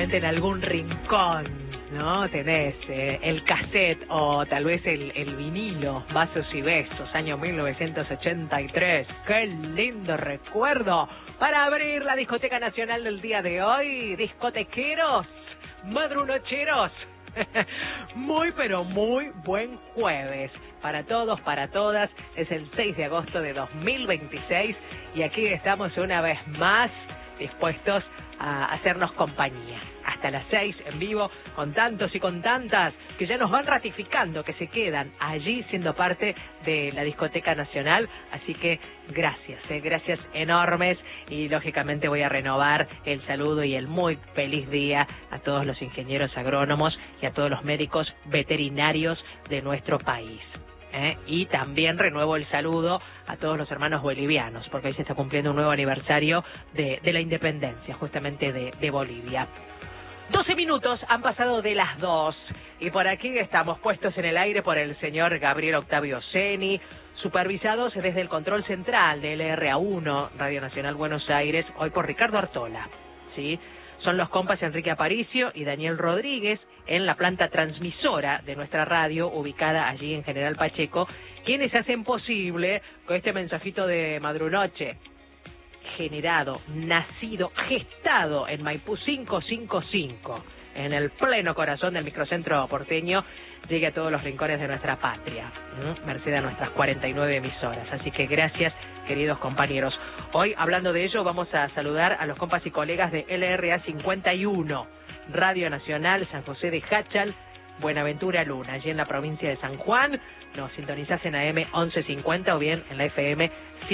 seguramente en algún rincón, ¿no? Tenés el cassette o tal vez el vinilo, Vasos y Besos, año 1983. ¡Qué lindo recuerdo! Para abrir la discoteca nacional del día de hoy, discotequeros, madrunocheros. Muy pero muy buen jueves para todos, para todas. Es el 6 de agosto de 2026 y aquí estamos una vez más dispuestos a hacernos compañía hasta las 6 en vivo con tantos y con tantas que ya nos van ratificando que se quedan allí siendo parte de la discoteca nacional. Así que gracias enormes, y lógicamente voy a renovar el saludo y el muy feliz día a todos los ingenieros agrónomos y a todos los médicos veterinarios de nuestro país. Y también renuevo el saludo a todos los hermanos bolivianos, porque hoy se está cumpliendo un nuevo aniversario de la independencia, justamente de Bolivia. 12 minutos han pasado de las 2, y por aquí estamos puestos en el aire por el señor Gabriel Octavio Seni, supervisados desde el control central de LRA1, Radio Nacional Buenos Aires, hoy por Ricardo Artola, ¿sí? Son los compas Enrique Aparicio y Daniel Rodríguez en la planta transmisora de nuestra radio, ubicada allí en General Pacheco, quienes hacen posible que este mensajito de Madrunoche, generado, nacido, gestado en Maipú 555, en el pleno corazón del microcentro porteño, llegue a todos los rincones de nuestra patria, merced a nuestras 49 emisoras. Así que gracias, queridos compañeros. Hoy, hablando de ello, vamos a saludar a los compas y colegas de LRA 51, Radio Nacional San José de Jáchal, Buenaventura Luna, allí en la provincia de San Juan. Nos sintonizás en AM 1150 o bien en la FM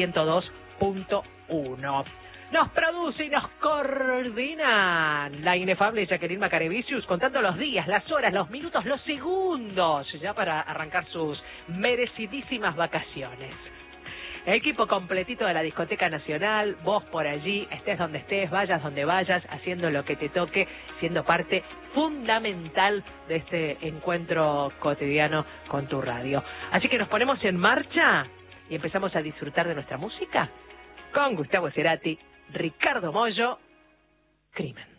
102.1. Nos produce y nos coordina la inefable Jacqueline Macarevicius, contando los días, las horas, los minutos, los segundos, ya para arrancar sus merecidísimas vacaciones. Equipo completito de la discoteca nacional, vos por allí, estés donde estés, vayas donde vayas, haciendo lo que te toque, siendo parte fundamental de este encuentro cotidiano con tu radio. Así que nos ponemos en marcha y empezamos a disfrutar de nuestra música con Gustavo Cerati, Ricardo Mollo, Crimen.